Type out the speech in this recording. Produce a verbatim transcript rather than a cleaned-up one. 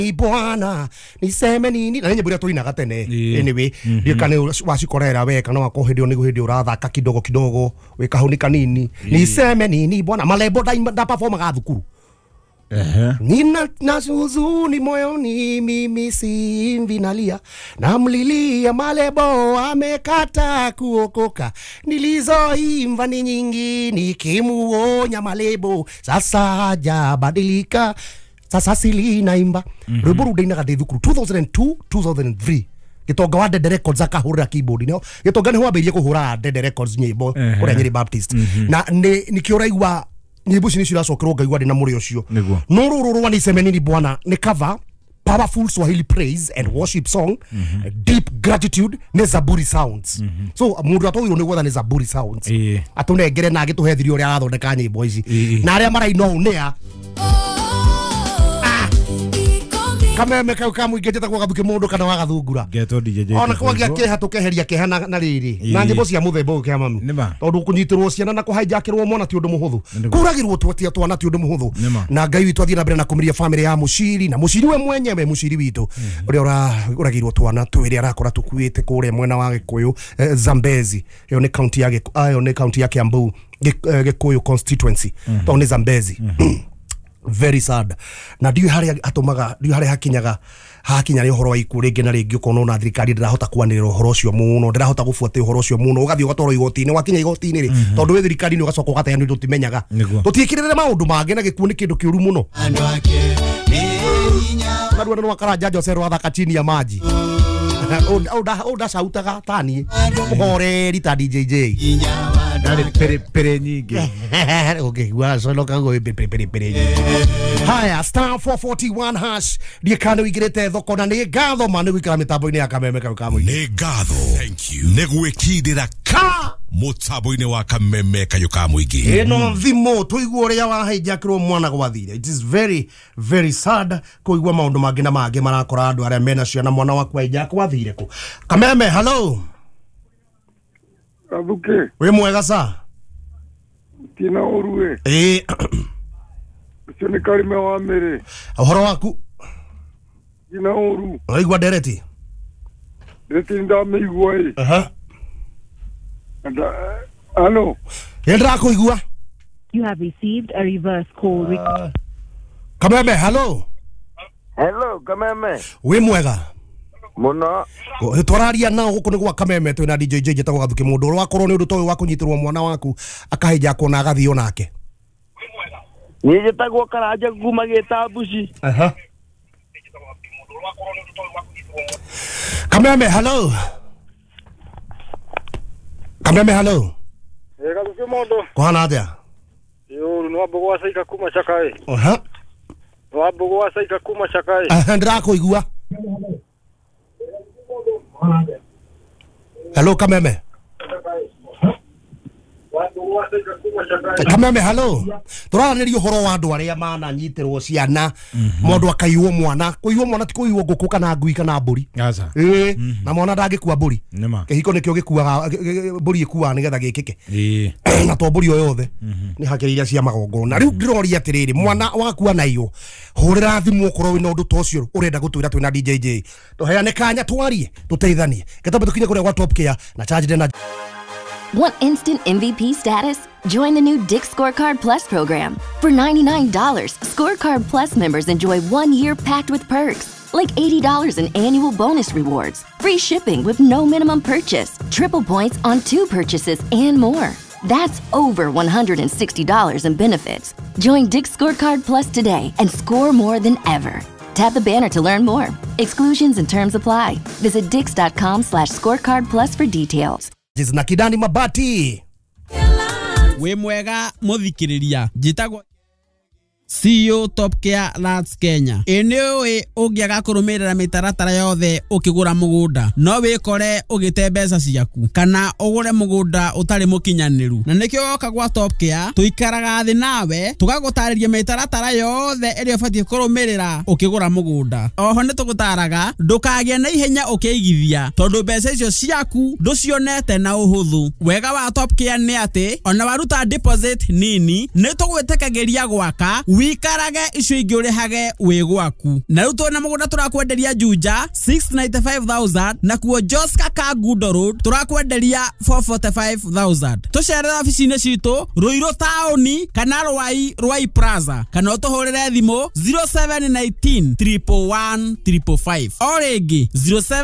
Bwana niseme nini na nyimbo iria turinaga tene anyway ndio kana wacikorera we kana wako hindi ni hindi urathaka kidogo kidogo we kahuni kanini niseme nini bwana malebo da perform ga thukuru eh nina na huzuni moyoni mimi simvi nalia namlilia malebo amekata kuokoka nilizoimba ni nyingi nikimuonya malebo sasa hajabadilika sasa sili naimba rwimbo rudaina ga thukuru two thousand two two thousand three gitonga wa Dead Records akahurira keyboard no gitonga ni wambirie kuhura Dead Records nyimbo uria Nyeri Baptist na ni kiuraigwa nyimbo ici nicio iracokerwo ngaigwa ndi na muri ucio no ruru rwa niseme nini bwana ni cover powerful Swahili praise and worship song deep gratitude ne Zaburi sounds so mundu atoiro ni gwetha ni Zaburi sounds atunengere na agituhethirio ria athondeka nyimbo ici na aria maraino nea kameme kau kamuinge jeta kwa gabuke mundu kana wa gathungura geto D J ona kwa giakeha tukeheria keha na riri na nyimbo cia muthembo kia mami tondu kunyitirwo ciana na kuhijakirwo mwana ti undu muhuthu kuragirwo twatia twana ti undu muhuthu na ngai witu athira mbere na kumiria family ya muciri na muciri we mwenyewe muciri witu uria uragirwo twana twiri arakora tukuite kure mwena wa Gikuyu Zambezi yo ni county ya ayo ni county ya Kiambu Gikuyu constituency to ni Zambezi very sad na ndiu hari atumaga ndiu hari hakinyaga hakinya ri horo wa iku ringi na ringi ukono na thirikari ndirahota kwanirira horo ucio muno ndirahota gubuata horo ucio muno ugathi ugatoro igoti-ini wakinya igoti-ini ri tondu we thirikari ni ugacoka ugateanira tutimenyaga tutiikirire maundu mange na gikuo ni kindu kiuru muno andu ake ni hinya na ndu wakara jajo cero athaka chini ya maji oda oda sautaga tani hore rita D J J dale pere pere nyingi okay wa so loka go pere pere pere haya star four forty-one hash die kana wigirete thoko na ni gatho manu gwikara mitambo-ini ya kameme ka kamwe ni gatho thank you ni gwikindira ka mutambo-ini wa kameme ka yukamwingi eno thimo tuigwo ria wa hijakirwo mwana gwathire it is very very sad kuigwa maundu mangi na mangi marakora andu aria mena ciana mwana waku hijakwa thire ku kameme hello abuke we mwega sa tina oruwe eh cio ni Karime wa Mere uhoro waku tina oru aigwa dereti dereti ndameigwa i aha Hello. Yendra kuigua. You have received a reverse call. Uh, Kameme, hello. Hello, Kameme. We mwega. Muno. Turaria nao guku ni gwa Kameme twina D J J jetagwo gathuke mundu ro wakorwo ni undu toyo wa kunyitirwo mwana waku akahija ko na agathio nake. Ni jetagwo Karanja kuma Gitambuci. Aha. Kameme, hello. Kameme, hello. Eh, gathuke mundu. Kuhana atia? Yo, no abogwa saika kuma Chakai. Aha. No abogwa saika kuma Chakai. Ah, ndra kuigua. Hello Kameme. Kameme, hello. Turaranirio horo wa andu aria mana nyitirwo ciana mundu akaiwo mwana kuiwo mwana ti kuiwo nguku kana ngui kana mburi aca eh na mwana ndangikua mburi kihiko nikio gikuaga mburi ikuaga nigetha gikike eh na to mburi o yothe ni hakiriria cia magongona riu ndiroria atiriri mwana wakua na iyo hurira thimu ukorwo wina undu tocio urenda gutwira twina D J J tuheane kanya twarie tuteithanie getabe tukinye kuria gwa Top Care na charge na. Want instant M V P status? Join the new Dick's Scorecard Plus program. For ninety-nine dollars, Scorecard Plus members enjoy one year packed with perks, like eighty dollars in annual bonus rewards, free shipping with no minimum purchase, triple points on two purchases, and more. That's over one hundred sixty dollars in benefits. Join Dick's Scorecard Plus today and score more than ever. Tap the banner to learn more. Exclusions and terms apply. Visit dix.com slash scorecard plus for details. Na Kidani Mabati we mwega muthikiriria njitagwo C E O Top Care Rats Kenya. Enewe ugiaga kurumirira mitaratara yothe ukigura mugunda no wikore ugite mbeca ciaku kana ugure mugunda utari mukinyaniru na nikio goka gwa Top Care tuikaraga thi nawe tugagutariria mitaratara yothe iri ubatie kurumirira ukigura mugunda. Oho ni tugutaraga ndukagie na ihenya ukiigithia tondu mbeca icio ciaku nducionete na uhuthu. Wega wa Top Care ni ati ona waruta deposit nini ni tugwitekageria gwaka wikarage icio ingĩ ũrĩhage wĩ gwaku. Na rĩu tũna mũgũnda tũrakwenderia Juja six ninety-five thousand na kuo Joska Kagundo Road tũrakwenderia four forty-five thousand. Tũcerera ofici-inĩ citũ Ruiru taũni kana Rwai Rwai Plaza kana ũtũhũrĩre thimũ zero seven one nine, three one one, five five five o rĩngĩ zero seven